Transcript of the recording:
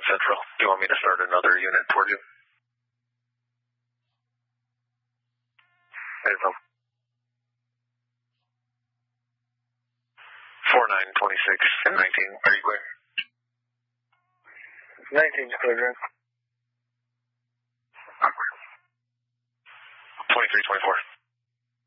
Central. Do you want me to start another unit toward you? April. 4926 and 19. Are you clear? 19's clear, Drake. 2324.